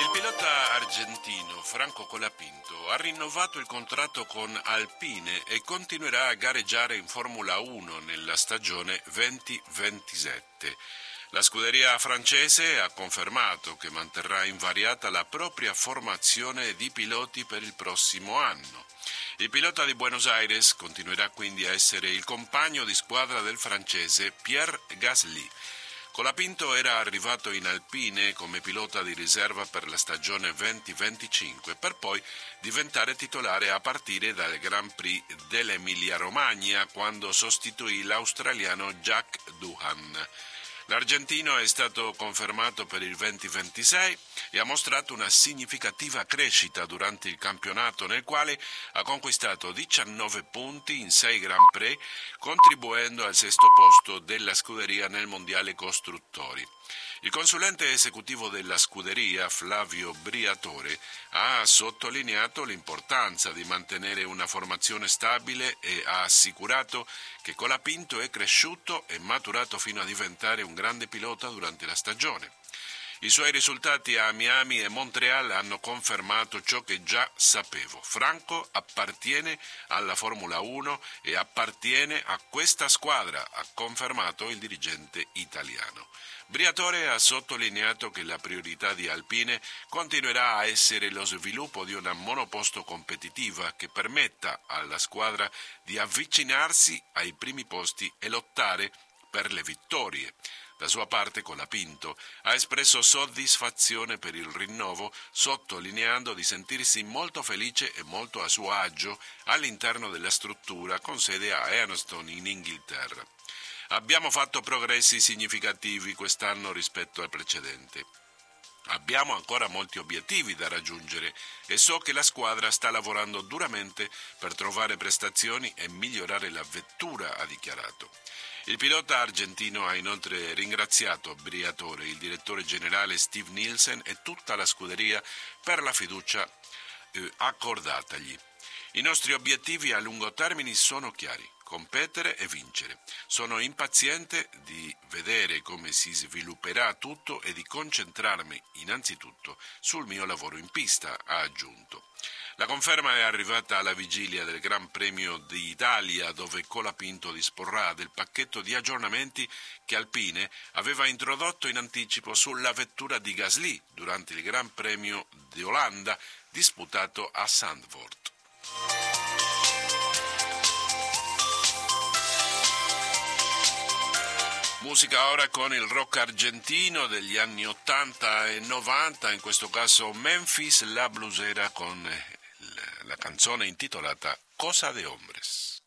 Il pilota argentino Franco Colapinto ha rinnovato il contratto con Alpine e continuerà a gareggiare in Formula 1 nella stagione 2027. La scuderia francese ha confermato che manterrà invariata la propria formazione di piloti per il prossimo anno. Il pilota di Buenos Aires continuerà quindi a essere il compagno di squadra del francese Pierre Gasly. Colapinto era arrivato in Alpine come pilota di riserva per la stagione 2025 per poi diventare titolare a partire dal Grand Prix dell'Emilia-Romagna quando sostituì l'australiano Jack Doohan. L'argentino è stato confermato per il 2026 e ha mostrato una significativa crescita durante il campionato nel quale ha conquistato 19 punti in 6 Grand Prix, contribuendo al sesto posto della scuderia nel Mondiale Costruttori. Il consulente esecutivo della scuderia, Flavio Briatore, ha sottolineato l'importanza di mantenere una formazione stabile e ha assicurato che Colapinto è cresciuto e maturato fino a diventare un grande pilota durante la stagione. I suoi risultati a Miami e Montreal hanno confermato ciò che già sapevo. Franco appartiene alla Formula 1 e appartiene a questa squadra, ha confermato il dirigente italiano. Briatore ha sottolineato che la priorità di Alpine continuerà a essere lo sviluppo di una monoposto competitiva che permetta alla squadra di avvicinarsi ai primi posti e lottare per le vittorie. Da sua parte Colapinto ha espresso soddisfazione per il rinnovo, sottolineando di sentirsi molto felice e molto a suo agio all'interno della struttura con sede a Earnston in Inghilterra. Abbiamo fatto progressi significativi quest'anno rispetto al precedente. Abbiamo ancora molti obiettivi da raggiungere e so che la squadra sta lavorando duramente per trovare prestazioni e migliorare la vettura, ha dichiarato. Il pilota argentino ha inoltre ringraziato Briatore, il direttore generale Steve Nielsen e tutta la scuderia per la fiducia accordatagli. I nostri obiettivi a lungo termine sono chiari: competere e vincere. Sono impaziente di vedere come si svilupperà tutto e di concentrarmi innanzitutto sul mio lavoro in pista, ha aggiunto. La conferma è arrivata alla vigilia del Gran Premio d'Italia, dove Colapinto disporrà del pacchetto di aggiornamenti che Alpine aveva introdotto in anticipo sulla vettura di Gasly durante il Gran Premio di Olanda disputato a Zandvoort. Musica ora con il rock argentino degli anni 80 e 90, in questo caso Memphis La Blusera con la canzone intitolata Cosa de Hombres.